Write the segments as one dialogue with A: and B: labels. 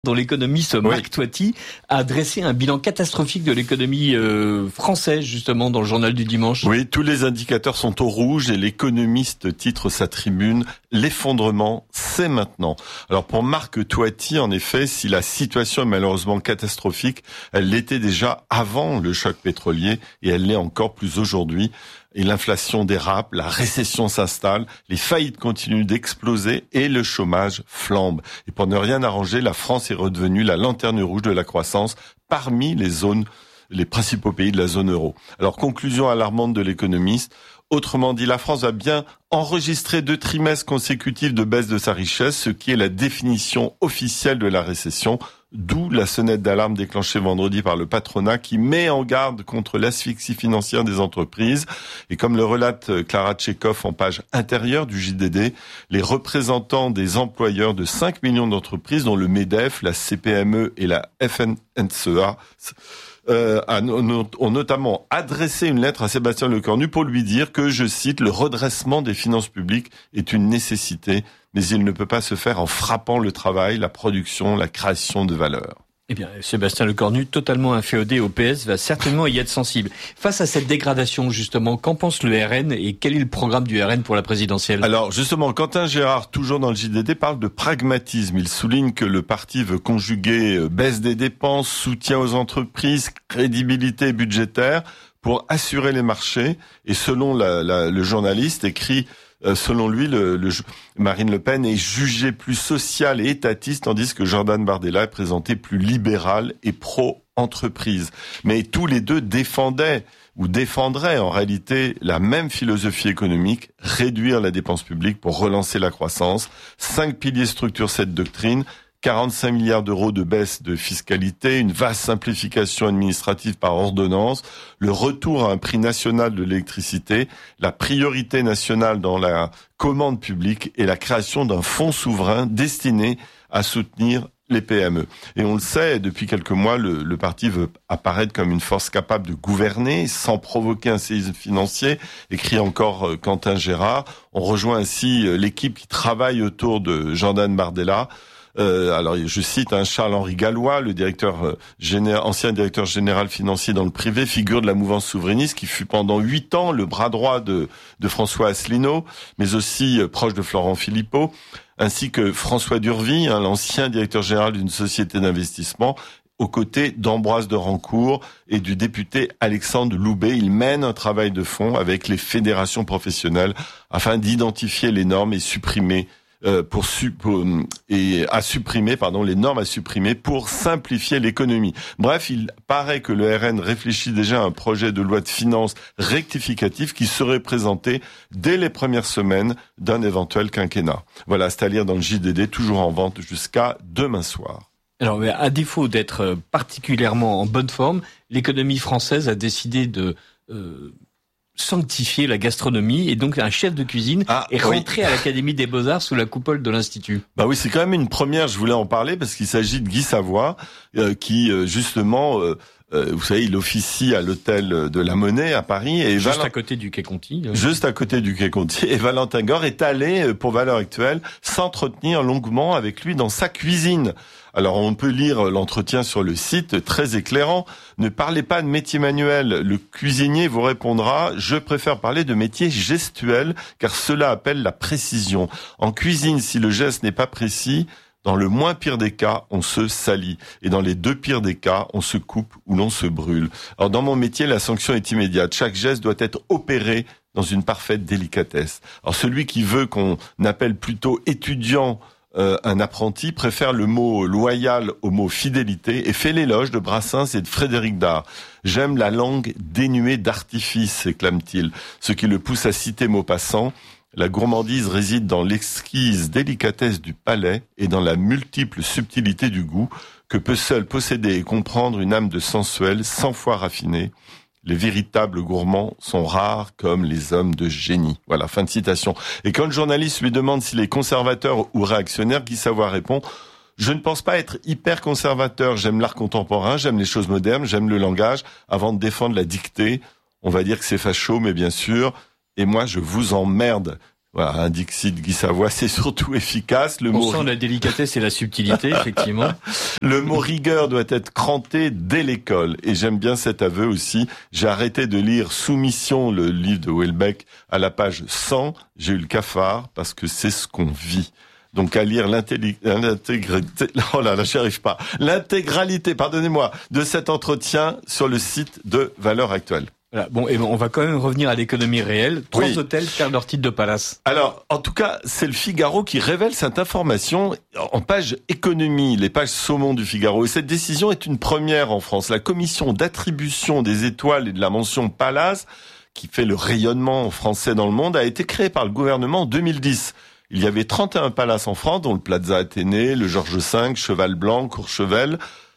A: dont l'économiste Marc Toiti a dressé un bilan catastrophique de l'économie française, justement, dans le journal du dimanche.
B: Oui, tous les indicateurs sont au rouge et l'économiste titre sa tribune « L'effondrement, c'est maintenant ». Alors pour Marc Toiti, en effet, si la situation est malheureusement catastrophique, elle l'était déjà avant le choc pétrolier et elle l'est encore plus aujourd'hui. Et l'inflation dérape, la récession s'installe, les faillites continuent d'exploser et le chômage flambe. Et pour ne rien arranger, la France est redevenue la lanterne rouge de la croissance parmi les principaux pays de la zone euro. Alors, conclusion alarmante de l'économiste. Autrement dit, la France va bien enregistrer 2 trimestres consécutifs de baisse de sa richesse, ce qui est la définition officielle de la récession. D'où la sonnette d'alarme déclenchée vendredi par le patronat qui met en garde contre l'asphyxie financière des entreprises. Et comme le relate Clara Tchekhov en page intérieure du JDD, les représentants des employeurs de 5 millions d'entreprises, dont le MEDEF, la CPME et la FNSEA, ont notamment adressé une lettre à Sébastien Lecornu pour lui dire que, je cite, le redressement des finances publiques est une nécessité, mais il ne peut pas se faire en frappant le travail, la production, la création de valeur.
A: Eh bien, Sébastien Lecornu, totalement inféodé au PS, va certainement y être sensible. Face à cette dégradation, justement, qu'en pense le RN et quel est le programme du RN pour la présidentielle ?
B: Alors, justement, Quentin Gérard, toujours dans le JDD, parle de pragmatisme. Il souligne que le parti veut conjuguer baisse des dépenses, soutien aux entreprises, crédibilité budgétaire pour assurer les marchés. Et selon le journaliste, écrit... selon lui, Marine Le Pen est jugée plus sociale et étatiste, tandis que Jordan Bardella est présenté plus libéral et pro-entreprise. Mais tous les deux défendraient en réalité la même philosophie économique, réduire la dépense publique pour relancer la croissance. 5 piliers structurent cette doctrine. 45 milliards d'euros de baisse de fiscalité, une vaste simplification administrative par ordonnance, le retour à un prix national de l'électricité, la priorité nationale dans la commande publique et la création d'un fonds souverain destiné à soutenir les PME. Et on le sait, depuis quelques mois, le parti veut apparaître comme une force capable de gouverner sans provoquer un séisme financier, écrit encore Quentin Gérard. On rejoint ainsi l'équipe qui travaille autour de Jordan Bardella. Alors, je cite Charles-Henri Gallois, le ancien directeur général financier dans le privé, figure de la mouvance souverainiste qui fut pendant 8 ans le bras droit de François Asselineau, mais aussi proche de Florent Philippot, ainsi que François Durvy, l'ancien directeur général d'une société d'investissement, aux côtés d'Ambroise de Rancourt et du député Alexandre Loubet. Il mène un travail de fond avec les fédérations professionnelles afin d'identifier les normes et supprimer les normes à supprimer pour simplifier l'économie. Bref, il paraît que le RN réfléchit déjà à un projet de loi de finances rectificatif qui serait présenté dès les premières semaines d'un éventuel quinquennat. Voilà, c'est à lire dans le JDD, toujours en vente jusqu'à demain soir.
A: Alors, à défaut d'être particulièrement en bonne forme, l'économie française a décidé de sanctifier la gastronomie et donc un chef de cuisine est rentré à l'Académie des Beaux-Arts sous la coupole de l'Institut.
B: Bah oui, c'est quand même une première, je voulais en parler parce qu'il s'agit de Guy Savoy qui justement vous savez, il officie à l'hôtel de la Monnaie à Paris et
A: juste à côté du Quai Conti.
B: Juste à côté du Quai Conti, et Valentin Gore est allé pour Valeurs Actuelles s'entretenir longuement avec lui dans sa cuisine. Alors on peut lire l'entretien sur le site, très éclairant. Ne parlez pas de métier manuel, le cuisinier vous répondra « Je préfère parler de métier gestuel car cela appelle la précision. En cuisine, si le geste n'est pas précis, dans le moins pire des cas, on se salit. Et dans les 2 pires des cas, on se coupe ou l'on se brûle. Alors dans mon métier, la sanction est immédiate. Chaque geste doit être opéré dans une parfaite délicatesse. Alors celui qui veut qu'on appelle plutôt étudiant un apprenti préfère le mot loyal au mot fidélité et fait l'éloge de Brassens et de Frédéric Dard. J'aime la langue dénuée d'artifice, exclame-t-il, ce qui le pousse à citer Maupassant. La gourmandise réside dans l'exquise délicatesse du palais et dans la multiple subtilité du goût que peut seul posséder et comprendre une âme de sensuel 100 fois raffinée. Les véritables gourmands sont rares comme les hommes de génie. Voilà, fin de citation. Et quand le journaliste lui demande s'il est conservateur ou réactionnaire, Guy Savoy répond « Je ne pense pas être hyper conservateur. J'aime l'art contemporain, j'aime les choses modernes, j'aime le langage. Avant de défendre la dictée, on va dire que c'est facho, mais bien sûr. Et moi, je vous emmerde. Voilà, un Dixit Guy Savoy, c'est surtout efficace.
A: On sent la délicatesse et la subtilité, effectivement.
B: Le mot rigueur doit être cranté dès l'école. Et j'aime bien cet aveu aussi. J'ai arrêté de lire Soumission, le livre de Houellebecq, à la page 100. J'ai eu le cafard parce que c'est ce qu'on vit. Donc à lire l'intégralité, oh là, j'y arrive pas. L'intégralité, pardonnez-moi, de cet entretien sur le site de Valeurs Actuelles.
A: Voilà. Bon, et on va quand même revenir à l'économie réelle. 3 hôtels perdent leur titre de palace.
B: Alors, en tout cas, c'est le Figaro qui révèle cette information en page économie, les pages saumon du Figaro. Et cette décision est une première en France. La commission d'attribution des étoiles et de la mention palace, qui fait le rayonnement français dans le monde, a été créée par le gouvernement en 2010. Il y avait 31 palaces en France, dont le Plaza Athénée, le Georges V, Cheval Blanc, Courchevel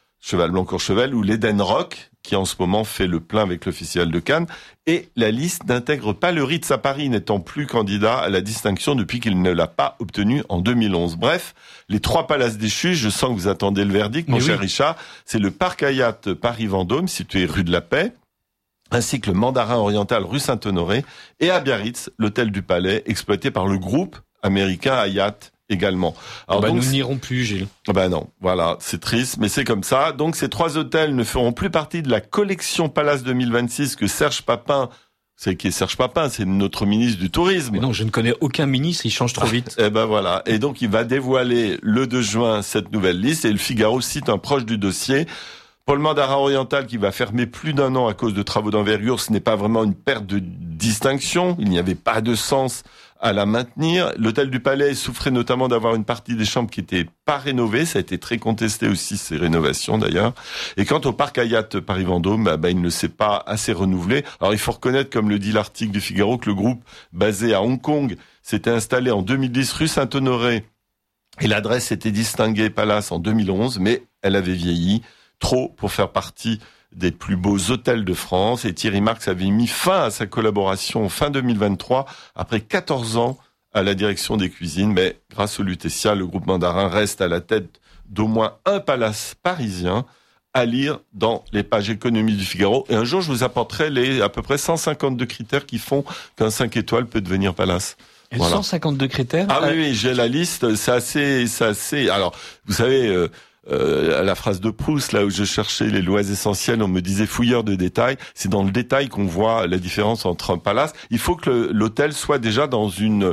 B: ou l'Eden Rock, qui en ce moment fait le plein avec le Festival de Cannes. Et la liste n'intègre pas le Ritz à Paris, n'étant plus candidat à la distinction depuis qu'il ne l'a pas obtenue en 2011. Bref, les 3 palaces déchus, je sens que vous attendez le verdict, mon cher Richard, c'est le Parc Hyatt Paris-Vendôme, situé rue de la Paix, ainsi que le Mandarin Oriental rue Saint-Honoré, et à Biarritz, l'hôtel du Palais, exploité par le groupe américain Hyatt également.
A: Alors donc, nous n'irons plus, Gilles.
B: Non, voilà, c'est triste, mais c'est comme ça. Donc ces 3 hôtels ne feront plus partie de la collection Palace 2026 que Serge Papin, c'est qui est Serge Papin, c'est notre ministre du Tourisme.
A: Mais non, je ne connais aucun ministre, il change trop vite.
B: Voilà. Et donc il va dévoiler le 2 juin cette nouvelle liste, et le Figaro cite un proche du dossier. Pour le Mandarin Oriental qui va fermer plus d'1 an à cause de travaux d'envergure, ce n'est pas vraiment une perte de distinction. Il n'y avait pas de sens à la maintenir. L'hôtel du Palais souffrait notamment d'avoir une partie des chambres qui n'était pas rénovée. Ça a été très contesté aussi, ces rénovations d'ailleurs. Et quant au parc Hyatt Paris-Vendôme, il ne s'est pas assez renouvelé. Alors il faut reconnaître, comme le dit l'article du Figaro, que le groupe basé à Hong Kong s'était installé en 2010 rue Saint-Honoré. Et l'adresse était distinguée Palace en 2011, mais elle avait vieilli trop pour faire partie des plus beaux hôtels de France. Et Thierry Marx avait mis fin à sa collaboration fin 2023, après 14 ans à la direction des cuisines. Mais grâce au Lutetia, le groupe Mandarin reste à la tête d'au moins un palace parisien, à lire dans les pages économie du Figaro. Et un jour, je vous apporterai les à peu près 152 critères qui font qu'un 5 étoiles peut devenir palace.
A: Et voilà. 152 critères?
B: Ah oui, j'ai la liste. C'est assez. Alors, vous savez, à la phrase de Proust, là où je cherchais les lois essentielles, on me disait fouilleur de détails. C'est dans le détail qu'on voit la différence entre un palace. Il faut que l'hôtel soit déjà dans une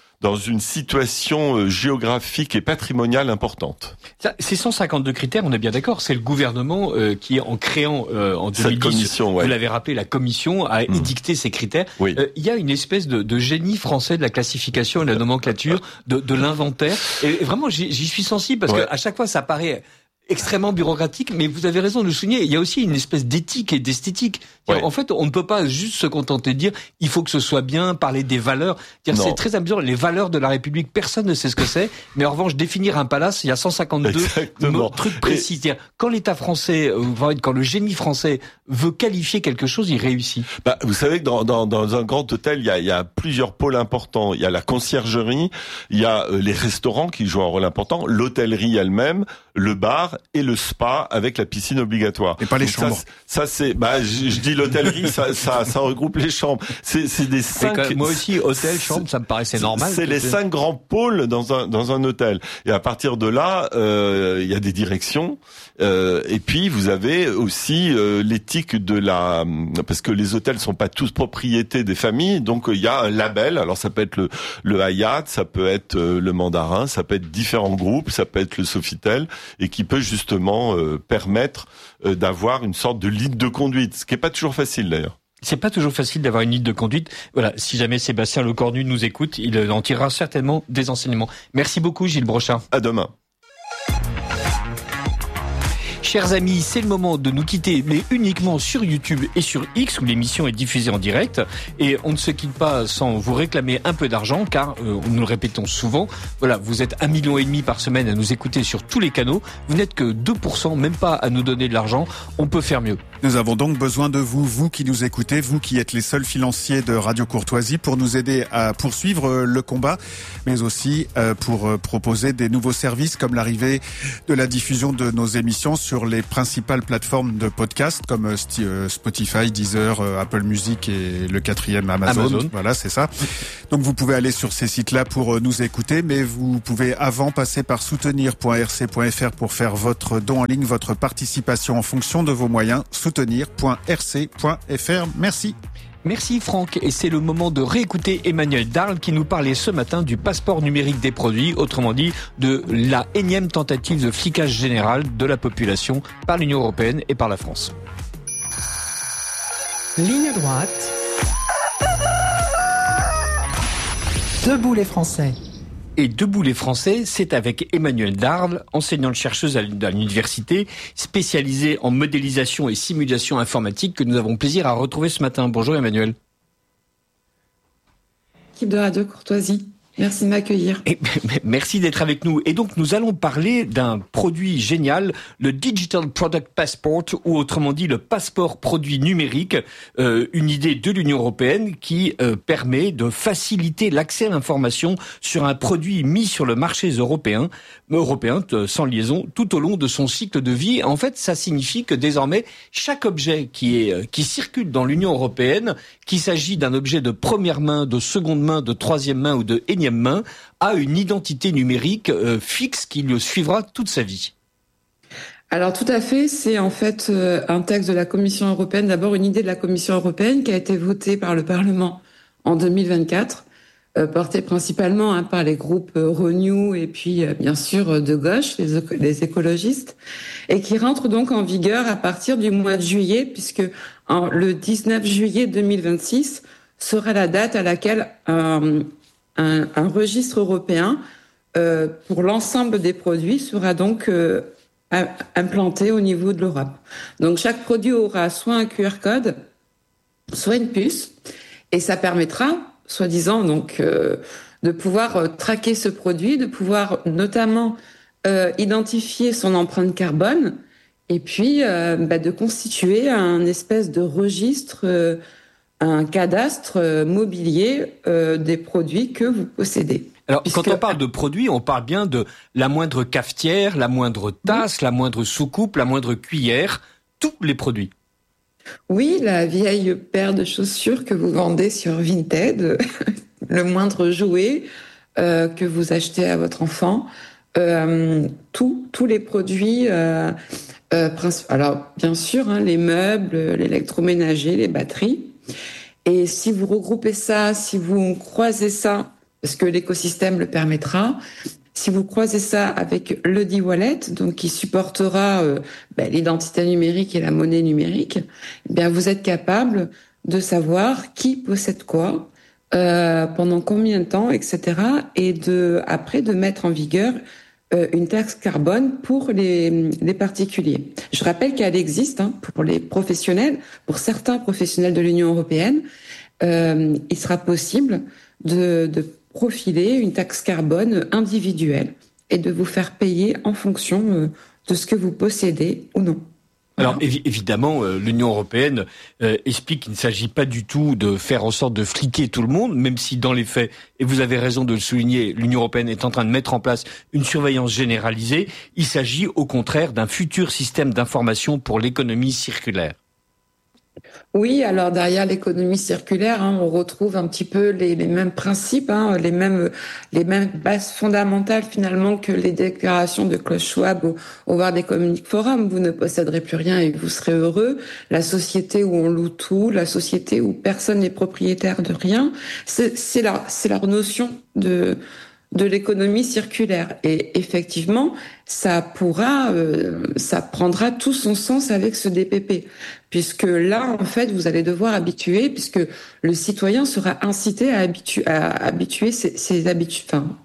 B: situation géographique et patrimoniale importante.
A: Ces 152 critères, on est bien d'accord, c'est le gouvernement qui, en créant en 2010, vous l'avez rappelé, la commission a édicté ces critères.
B: Oui.
A: Il y a une espèce de génie français de la classification et de la nomenclature, de l'inventaire. Et vraiment, j'y suis sensible parce que à chaque fois, ça paraît extrêmement bureaucratique, mais vous avez raison de le souligner, il y a aussi une espèce d'éthique et d'esthétique. Ouais. En fait, on ne peut pas juste se contenter de dire il faut que ce soit bien, parler des valeurs. C'est très amusant, les valeurs de la République, personne ne sait ce que c'est, mais en revanche, définir un palace, il y a 152 trucs précis. Quand l'État français, quand le génie français veut qualifier quelque chose, il réussit.
B: Vous savez que dans un grand hôtel, il y a plusieurs pôles importants. Il y a la conciergerie, il y a les restaurants qui jouent un rôle important, l'hôtellerie elle-même, le bar et le spa avec la piscine obligatoire.
C: Et pas les chambres.
B: Ça c'est, je dis l'hôtellerie, ça regroupe les chambres. C'est des 5.
A: Moi aussi, hôtel, chambre, ça me paraissait normal.
B: C'est les 5 grands pôles dans un hôtel. Et à partir de là, il y a des directions. Et puis vous avez aussi l'éthique parce que les hôtels sont pas tous propriétés des familles, donc il y a un label. Alors ça peut être le Hyatt, ça peut être le Mandarin, ça peut être différents groupes, ça peut être le Sofitel, et qui peut justement permettre d'avoir une sorte de ligne de conduite, ce qui est pas toujours facile d'ailleurs.
A: C'est pas toujours facile d'avoir une ligne de conduite. Voilà, si jamais Sébastien Lecornu nous écoute, il en tirera certainement des enseignements. Merci beaucoup Gilles Brochard.
B: À demain.
A: Chers amis, c'est le moment de nous quitter, mais uniquement sur YouTube et sur X, où l'émission est diffusée en direct. Et on ne se quitte pas sans vous réclamer un peu d'argent, car nous le répétons souvent, voilà, vous êtes 1,5 million par semaine à nous écouter sur tous les canaux. Vous n'êtes que 2%, même pas à nous donner de l'argent. On peut faire mieux.
C: Nous avons donc besoin de vous, vous qui nous écoutez, vous qui êtes les seuls financiers de Radio Courtoisie, pour nous aider à poursuivre le combat, mais aussi pour proposer des nouveaux services comme l'arrivée de la diffusion de nos émissions sur les principales plateformes de podcast comme Spotify, Deezer, Apple Music et le 4e Amazon. Voilà, c'est ça. Donc vous pouvez aller sur ces sites-là pour nous écouter, mais vous pouvez avant passer par soutenir.rc.fr pour faire votre don en ligne, votre participation en fonction de vos moyens. soutenir.rc.fr. Merci.
A: Merci Franck, et c'est le moment de réécouter Emmanuel Darl qui nous parlait ce matin du passeport numérique des produits, autrement dit de la énième tentative de flicage général de la population par l'Union européenne et par la France.
D: Ligne droite. Debout les Français.
A: Et Debout les Français, c'est avec Emmanuel Darl, enseignante-chercheuse à l'université, spécialisée en modélisation et simulation informatique, que nous avons plaisir à retrouver ce matin. Bonjour Emmanuel.
E: Équipe de Radio Courtoisie, merci de m'accueillir.
A: Merci d'être avec nous. Et donc nous allons parler d'un produit génial, le Digital Product Passport, ou autrement dit le passeport produit numérique, une idée de l'Union européenne qui permet de faciliter l'accès à l'information sur un produit mis sur le marché européen sans liaison tout au long de son cycle de vie. En fait, ça signifie que désormais chaque objet qui circule dans l'Union européenne, qu'il s'agit d'un objet de première main, de seconde main, de troisième main ou de énième main, a une identité numérique fixe qui le suivra toute sa vie.
E: Alors tout à fait, c'est en fait un texte de la Commission européenne, d'abord une idée de la Commission européenne qui a été votée par le Parlement en 2024, portée principalement par les groupes Renew et puis bien sûr de gauche, les écologistes, et qui rentre donc en vigueur à partir du mois de juillet, puisque le 19 juillet 2026 sera la date à laquelle un registre européen pour l'ensemble des produits sera donc implanté au niveau de l'Europe. Donc chaque produit aura soit un QR code, soit une puce, et ça permettra, soi-disant, donc de pouvoir traquer ce produit, de pouvoir notamment identifier son empreinte carbone, et puis de constituer un espèce de registre, un cadastre mobilier des produits que vous possédez.
A: Alors, quand on parle de produits, on parle bien de la moindre cafetière, la moindre tasse, la moindre soucoupe, la moindre cuillère, tous les produits.
E: Oui, la vieille paire de chaussures que vous vendez sur Vinted, le moindre jouet que vous achetez à votre enfant, tous les produits. Alors, bien sûr, les meubles, l'électroménager, les batteries. Et si vous regroupez ça, si vous croisez ça, parce que l'écosystème le permettra, si vous croisez ça avec le d'e-wallet, donc qui supportera l'identité numérique et la monnaie numérique, eh bien vous êtes capable de savoir qui possède quoi, pendant combien de temps, etc. Et après de mettre en vigueur une taxe carbone pour les particuliers. Je rappelle qu'elle existe pour les professionnels, pour certains professionnels de l'Union européenne. Il sera possible de profiler une taxe carbone individuelle et de vous faire payer en fonction de ce que vous possédez ou non.
A: Alors évidemment, l'Union européenne explique qu'il ne s'agit pas du tout de faire en sorte de fliquer tout le monde, même si dans les faits, et vous avez raison de le souligner, l'Union européenne est en train de mettre en place une surveillance généralisée. Il s'agit au contraire d'un futur système d'information pour l'économie circulaire.
E: Oui, alors derrière l'économie circulaire, on retrouve un petit peu les mêmes principes, les mêmes bases fondamentales finalement que les déclarations de Klaus Schwab au World Economic Forum. Vous ne posséderez plus rien et vous serez heureux. La société où on loue tout, la société où personne n'est propriétaire de rien, c'est leur notion de l'économie circulaire. Et effectivement, ça prendra tout son sens avec ce DPP. Puisque là, en fait, vous allez devoir habituer, puisque le citoyen sera incité à habituer ses habitudes,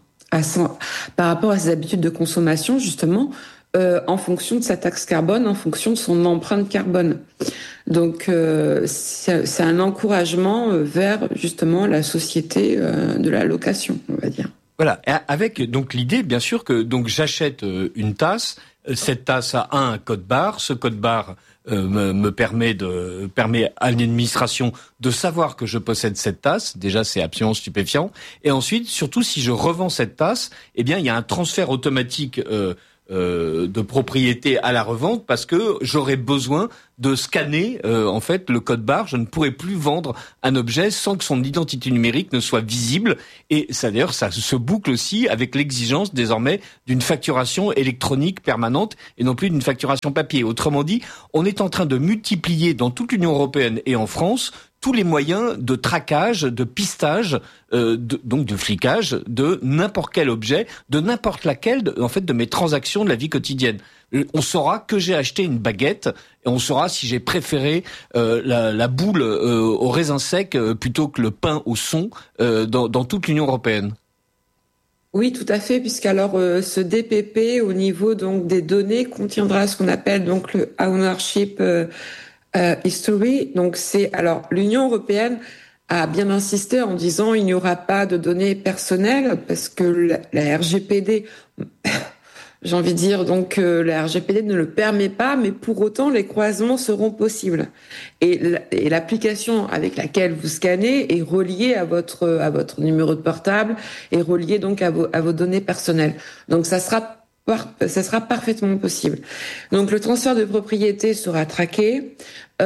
E: par rapport à ses habitudes de consommation, justement, en fonction de sa taxe carbone, en fonction de son empreinte carbone. Donc, c'est un encouragement vers, justement, la société de la location, on va dire.
A: Voilà, avec donc l'idée, bien sûr, que donc j'achète une tasse, cette tasse a un code barre. Ce code barre me permet à l'administration de savoir que je possède cette tasse. Déjà, c'est absolument stupéfiant. Et ensuite, surtout, si je revends cette tasse, eh bien, il y a un transfert automatique de propriété à la revente parce que j'aurais besoin de scanner en fait le code barre. Je ne pourrais plus vendre un objet sans que son identité numérique ne soit visible. Et ça d'ailleurs, ça se boucle aussi avec l'exigence désormais d'une facturation électronique permanente et non plus d'une facturation papier. Autrement dit, on est en train de multiplier dans toute l'Union européenne et en France tous les moyens de traquage, de pistage, donc de flicage de n'importe quel objet, de n'importe laquelle en fait de mes transactions de la vie quotidienne. On saura que j'ai acheté une baguette et on saura si j'ai préféré la boule au raisin sec plutôt que le pain au son dans toute l'Union européenne.
E: Oui, tout à fait, puisqu'alors ce DPP au niveau donc des données contiendra ce qu'on appelle donc le ownership history. Donc alors l'Union européenne a bien insisté en disant il n'y aura pas de données personnelles parce que la RGPD j'ai envie de dire donc la RGPD ne le permet pas, mais pour autant les croisements seront possibles. Et l'application avec laquelle vous scannez est reliée à votre numéro de portable et reliée donc à vos données personnelles. Donc ça sera parfaitement possible. Donc le transfert de propriété sera traqué.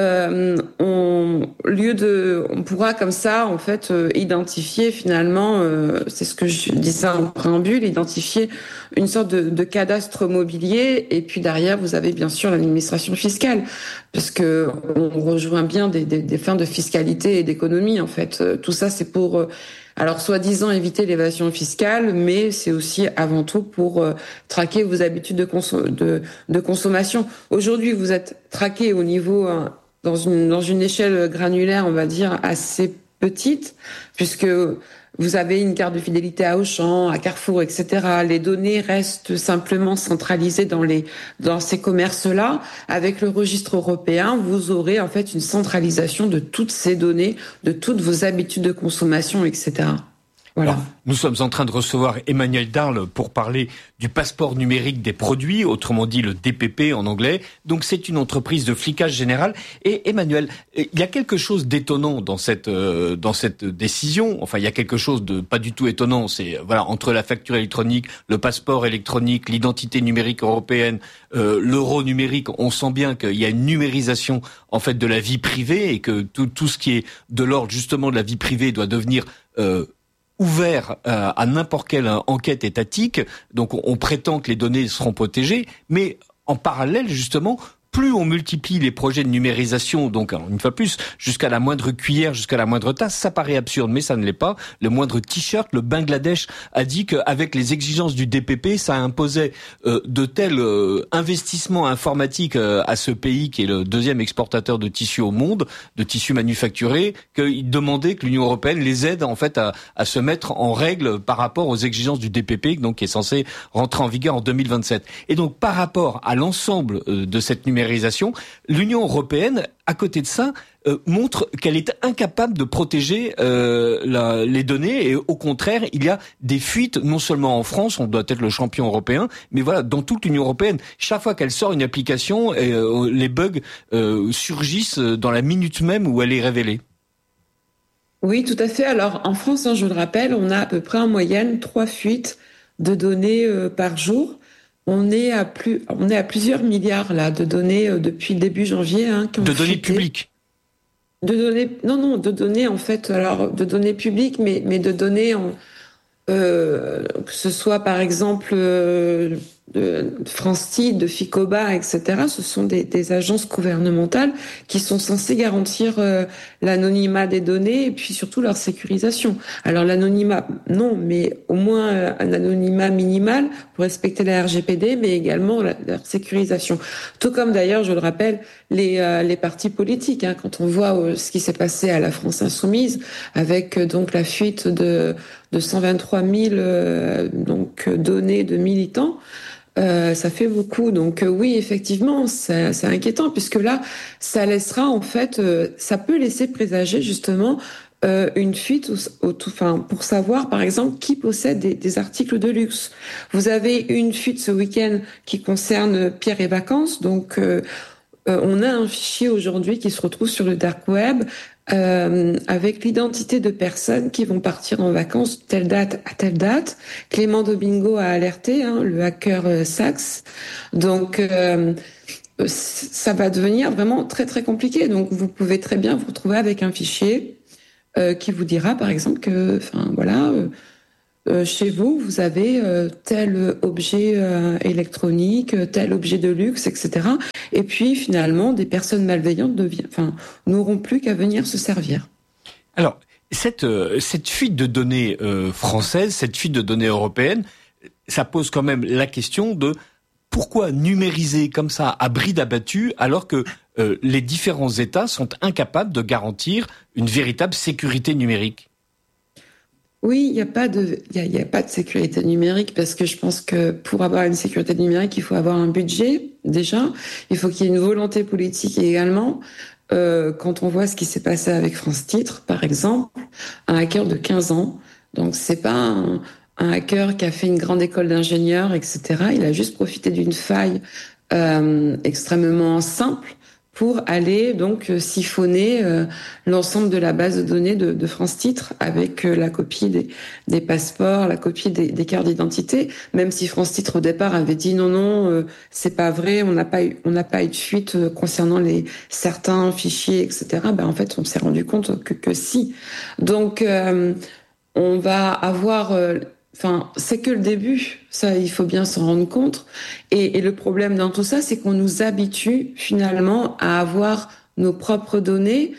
E: On pourra comme ça en fait identifier finalement, c'est ce que je disais en préambule, identifier une sorte de cadastre mobilier. Et puis derrière vous avez bien sûr l'administration fiscale, parce que on rejoint bien des fins de fiscalité et d'économie en fait. Tout ça c'est pour alors, soi-disant éviter l'évasion fiscale, mais c'est aussi avant tout pour traquer vos habitudes de consommation. Aujourd'hui, vous êtes traqué au niveau dans une échelle granulaire, on va dire assez petite, puisque vous avez une carte de fidélité à Auchan, à Carrefour, etc. Les données restent simplement centralisées dans ces commerces-là. Avec le registre européen, vous aurez en fait une centralisation de toutes ces données, de toutes vos habitudes de consommation, etc. Voilà.
A: Alors, nous sommes en train de recevoir Emmanuel Darle pour parler du passeport numérique des produits, autrement dit le DPP en anglais. Donc c'est une entreprise de flicage général. Et Emmanuel, il y a quelque chose d'étonnant dans cette décision. Enfin, il y a quelque chose de pas du tout étonnant. C'est entre la facture électronique, le passeport électronique, l'identité numérique européenne, l'euro numérique. On sent bien qu'il y a une numérisation en fait de la vie privée et que tout ce qui est de l'ordre justement de la vie privée doit devenir ouvert à n'importe quelle enquête étatique. Donc on prétend que les données seront protégées, mais en parallèle justement, plus on multiplie les projets de numérisation, donc une fois plus, jusqu'à la moindre cuillère, jusqu'à la moindre tasse, ça paraît absurde, mais ça ne l'est pas. Le moindre t-shirt, le Bangladesh a dit qu'avec les exigences du DPP, ça imposait de tels investissements informatiques à ce pays qui est le deuxième exportateur de tissus au monde, de tissus manufacturés, qu'il demandait que l'Union européenne les aide en fait à se mettre en règle par rapport aux exigences du DPP, donc qui est censé rentrer en vigueur en 2027. Et donc par rapport à l'ensemble de cette numérisation, l'Union européenne, à côté de ça, montre qu'elle est incapable de protéger les données et au contraire, il y a des fuites non seulement en France, on doit être le champion européen, mais voilà, dans toute l'Union européenne. Chaque fois qu'elle sort une application, les bugs surgissent dans la minute même où elle est révélée.
E: Oui, tout à fait. Alors en France, je le rappelle, on a à peu près en moyenne 3 fuites de données par jour. On est à plusieurs milliards là de données depuis le début janvier.
A: De données publiques.
E: De données en fait, alors de données publiques, mais de données que ce soit par exemple de France-TIC, de Ficoba, etc. Ce sont des agences gouvernementales qui sont censées garantir l'anonymat des données et puis surtout leur sécurisation. Alors l'anonymat, non, mais au moins un anonymat minimal pour respecter la RGPD, mais également leur sécurisation. Tout comme d'ailleurs, je le rappelle, les partis politiques. Quand on voit ce qui s'est passé à la France Insoumise avec donc la fuite de 123 000 données de militants. Ça fait beaucoup. Donc oui, effectivement, c'est inquiétant puisque là, ça laissera en fait, ça peut laisser présager justement une fuite pour savoir, par exemple, qui possède des articles de luxe. Vous avez une fuite ce week-end qui concerne Pierre et Vacances, donc on a un fichier aujourd'hui qui se retrouve sur le dark web avec l'identité de personnes qui vont partir en vacances telle date à telle date. Clément Domingo a alerté, le hacker Sachs. Donc ça va devenir vraiment très très compliqué. Donc vous pouvez très bien vous retrouver avec un fichier qui vous dira par exemple que, chez vous, vous avez tel objet électronique, tel objet de luxe, etc. Et puis finalement, des personnes malveillantes n'auront plus qu'à venir se servir.
A: Alors, cette fuite de données françaises, cette fuite de données européennes, ça pose quand même la question de pourquoi numériser comme ça à bride abattue alors que les différents États sont incapables de garantir une véritable sécurité numérique?
E: Oui, il n'y a pas de sécurité numérique parce que je pense que pour avoir une sécurité numérique, il faut avoir un budget déjà. Il faut qu'il y ait une volonté politique également. Quand on voit ce qui s'est passé avec France Titres, par exemple, un hacker de 15 ans. Donc c'est pas un hacker qui a fait une grande école d'ingénieur, etc. Il a juste profité d'une faille extrêmement simple pour aller donc siphonner l'ensemble de la base de données de France Titres avec la copie des passeports, la copie des cartes d'identité. Même si France Titres au départ avait dit non, c'est pas vrai, on n'a pas eu de fuite concernant certains fichiers, etc. En fait, on s'est rendu compte que si. Donc, on va avoir c'est que le début, ça, il faut bien s'en rendre compte. Et le problème dans tout ça, c'est qu'on nous habitue finalement à avoir nos propres données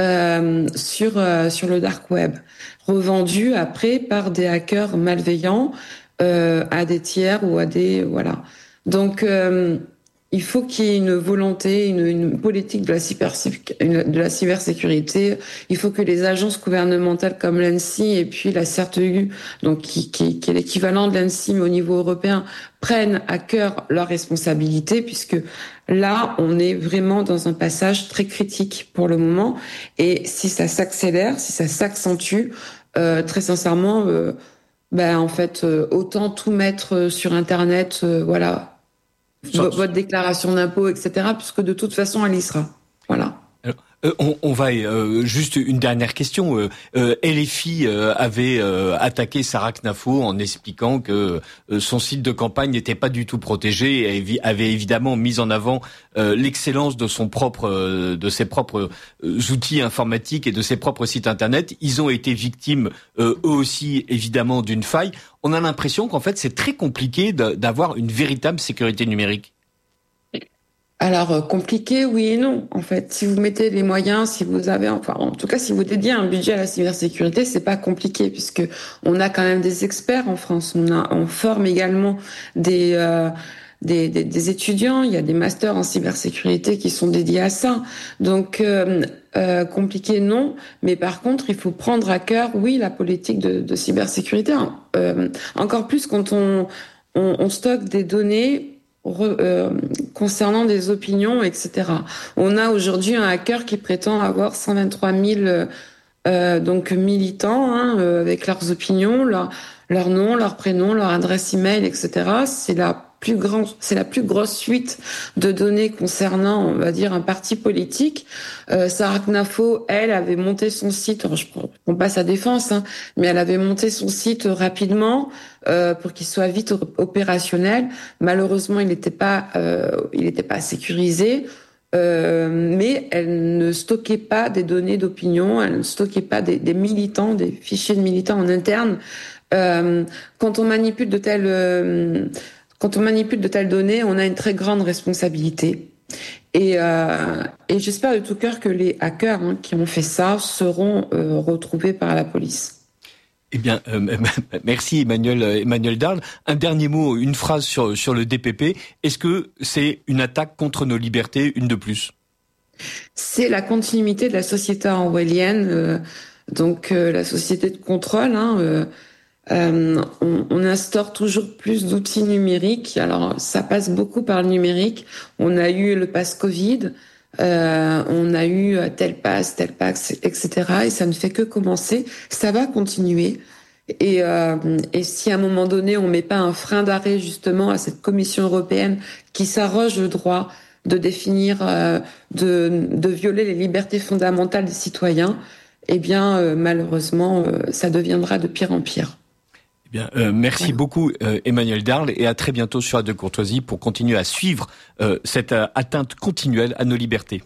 E: sur le dark web, revendues après par des hackers malveillants à des tiers ou à des Donc il faut qu'il y ait une volonté, une politique de la cybersécurité. Il faut que les agences gouvernementales comme l'ANSSI et puis la CERT-EU, donc qui est l'équivalent de l'ANSSI mais au niveau européen, prennent à cœur leurs responsabilités, puisque là, on est vraiment dans un passage très critique pour le moment. Et si ça s'accélère, si ça s'accentue, très sincèrement, autant tout mettre sur Internet, votre déclaration d'impôt, etc., puisque de toute façon, elle y sera. Voilà.
A: On va juste une dernière question. LFI avait attaqué Sarah Knafo en expliquant que son site de campagne n'était pas du tout protégé et avait évidemment mis en avant l'excellence de ses propres outils informatiques et de ses propres sites internet. Ils ont été victimes eux aussi évidemment d'une faille. On a l'impression qu'en fait c'est très compliqué d'avoir une véritable sécurité numérique.
E: Alors, compliqué, oui et non. En fait, si vous mettez les moyens, si vous avez, en tout cas, si vous dédiez un budget à la cybersécurité, c'est pas compliqué puisque on a quand même des experts en France. On forme également des étudiants. Il y a des masters en cybersécurité qui sont dédiés à ça. Donc, compliqué, non. Mais par contre, il faut prendre à cœur, oui, la politique de cybersécurité. Encore plus quand on stocke des données concernant des opinions, etc. On a aujourd'hui un hacker qui prétend avoir 123 000 donc militants avec leurs opinions, leur nom, leur prénom, leur adresse email, etc. C'est la plus grosse suite de données concernant, on va dire, un parti politique. Sarah Knafo, elle, avait monté son site, je prends pas sa défense, mais elle avait monté son site rapidement pour qu'il soit vite opérationnel. Malheureusement, il n'était pas sécurisé. Mais elle ne stockait pas des données d'opinion, elle ne stockait pas des militants, des fichiers de militants en interne. Quand on manipule de telles données, on a une très grande responsabilité. Et j'espère de tout cœur que les hackers qui ont fait ça seront retrouvés par la police.
A: Eh bien, merci Emmanuel Darle. Un dernier mot, une phrase sur le DPP. Est-ce que c'est une attaque contre nos libertés, une de plus ?
E: C'est la continuité de la société orwellienne, donc la société de contrôle. On instaure toujours plus d'outils numériques. Alors, ça passe beaucoup par le numérique. On a eu le pass Covid. On a eu tel pass, etc. Et ça ne fait que commencer. Ça va continuer. Et si à un moment donné, on met pas un frein d'arrêt justement à cette Commission européenne qui s'arroge le droit de définir, de violer les libertés fondamentales des citoyens, eh bien, malheureusement, ça deviendra de pire en pire.
A: Eh bien, merci beaucoup Emmanuelle Darle, et à très bientôt sur Radio Courtoisie pour continuer à suivre cette atteinte continuelle à nos libertés.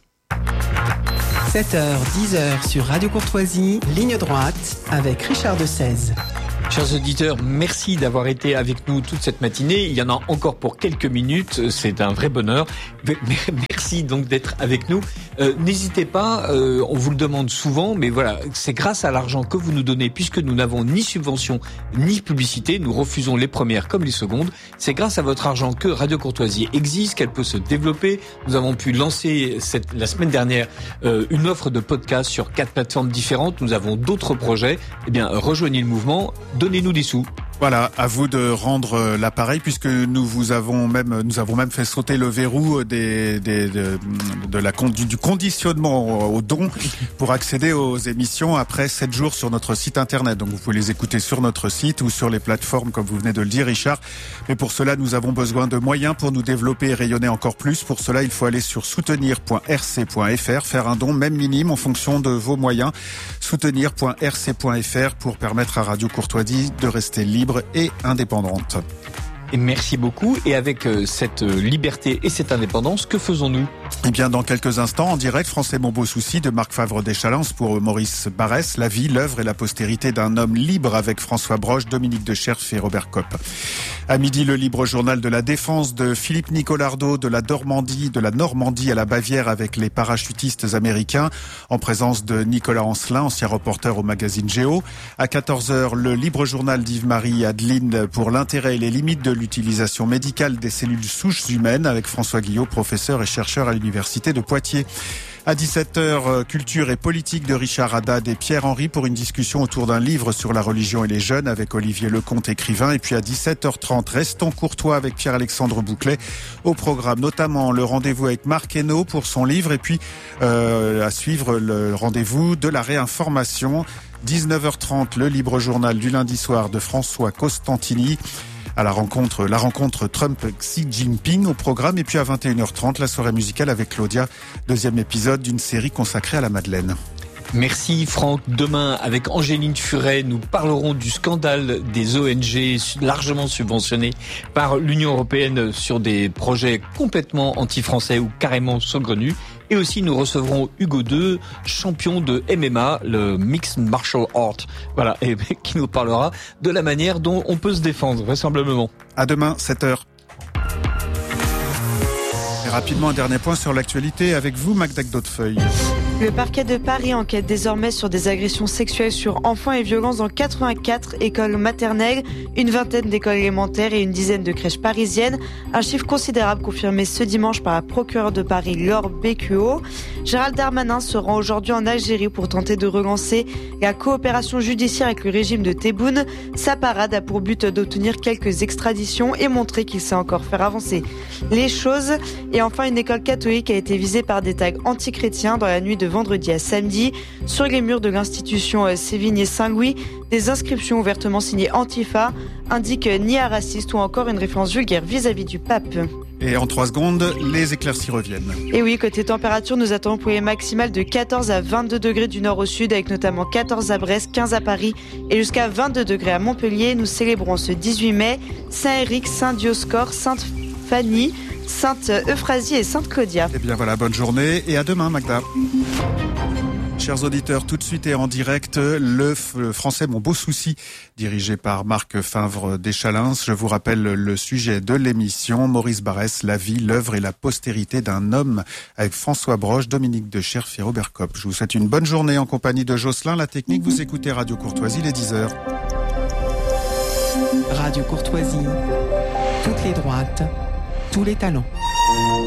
D: 7h, 10h sur Radio Courtoisie, ligne droite avec Richard Desèze.
A: Chers auditeurs, merci d'avoir été avec nous toute cette matinée. Il y en a encore pour quelques minutes, c'est un vrai bonheur. Merci donc d'être avec nous. N'hésitez pas, on vous le demande souvent, mais voilà, c'est grâce à l'argent que vous nous donnez, puisque nous n'avons ni subvention ni publicité, nous refusons les premières comme les secondes. C'est grâce à votre argent que Radio Courtoisie existe, qu'elle peut se développer. Nous avons pu lancer la semaine dernière une offre de podcast sur 4 plateformes différentes. Nous avons d'autres projets. Eh bien, rejoignez le mouvement. Donnez-nous des sous.
C: Voilà, à vous de rendre l'appareil, puisque nous avons même fait sauter le verrou du conditionnement aux dons pour accéder aux émissions après 7 jours sur notre site internet. Donc vous pouvez les écouter sur notre site ou sur les plateformes comme vous venez de le dire, Richard. Mais pour cela, nous avons besoin de moyens pour nous développer et rayonner encore plus. Pour cela, il faut aller sur soutenir.rc.fr, faire un don même minime en fonction de vos moyens. Soutenir.rc.fr pour permettre à Radio Courtoisie de rester libre et indépendante.
A: Et merci beaucoup. Et avec cette liberté et cette indépendance, que faisons-nous ?
C: Eh bien, dans quelques instants, en direct, Français mon beau souci de Marc Favre-Deschalens pour Maurice Barrès, la vie, l'œuvre et la postérité d'un homme libre avec François Broche, Dominique de Cherff et Robert Kopp. À midi, le libre journal de la défense de Philippe Nicolardo de la Normandie à la Bavière avec les parachutistes américains en présence de Nicolas Ancelin, ancien reporter au magazine Géo. À 14h, le libre journal d'Yves-Marie Adeline pour l'intérêt et les limites de l'utilisation médicale des cellules souches humaines avec François Guillot, professeur et chercheur à l'université de Poitiers. À 17h, culture et politique de Richard Haddad et Pierre Henry pour une discussion autour d'un livre sur la religion et les jeunes avec Olivier Lecomte, écrivain. Et puis à 17h30, restons courtois avec Pierre-Alexandre Bouclet. Au programme, notamment le rendez-vous avec Marc Hainaut pour son livre. Et puis à suivre le rendez-vous de la réinformation. 19h30, le libre journal du lundi soir de François Costantini. À la rencontre Trump-Xi Jinping au programme. Et puis à 21h30, la soirée musicale avec Claudia, deuxième épisode d'une série consacrée à la Madeleine.
A: Merci Franck. Demain, avec Angéline Furet, nous parlerons du scandale des ONG largement subventionnées par l'Union européenne sur des projets complètement anti-français ou carrément saugrenus. Et aussi, nous recevrons Hugo II, champion de MMA, le Mixed Martial Art. Voilà, et qui nous parlera de la manière dont on peut se défendre, vraisemblablement.
C: À demain, 7h. Et rapidement, un dernier point sur l'actualité avec vous, Magda Godefeuille.
F: Le parquet de Paris enquête désormais sur des agressions sexuelles sur enfants et violences dans 84 écoles maternelles, une vingtaine d'écoles élémentaires et une dizaine de crèches parisiennes. Un chiffre considérable confirmé ce dimanche par la procureure de Paris, Laure Bécuot. Gérald Darmanin se rend aujourd'hui en Algérie pour tenter de relancer la coopération judiciaire avec le régime de Tebboune. Sa parade a pour but d'obtenir quelques extraditions et montrer qu'il sait encore faire avancer les choses. Et enfin, une école catholique a été visée par des tags antichrétiens dans la nuit de vendredi à samedi. Sur les murs de l'institution Sévigné-Saint-Louis, des inscriptions ouvertement signées Antifa indiquent ni à raciste ou encore une référence vulgaire vis-à-vis du pape.
C: Et en 3 secondes, les éclaircies reviennent.
F: Et oui, côté température, nous attendons pour les maximales de 14 à 22 degrés du nord au sud, avec notamment 14 à Brest, 15 à Paris et jusqu'à 22 degrés à Montpellier. Nous célébrons ce 18 mai Saint-Éric, Saint-Dioscore, Sainte-Fanny, Sainte-Euphrasie et Sainte-Claudia.
C: Eh bien voilà, bonne journée et à demain, Magda. Chers auditeurs, tout de suite et en direct, le Français mon beau souci, dirigé par Marc Favre-Deschalens. Je vous rappelle le sujet de l'émission, Maurice Barrès, la vie, l'œuvre et la postérité d'un homme, avec François Broche, Dominique de Cherff et Robert Kopp. Je vous souhaite une bonne journée en compagnie de Jocelyn, la technique. Vous écoutez Radio Courtoisie, les 10h.
D: Radio Courtoisie, toutes les droites, tous les talents.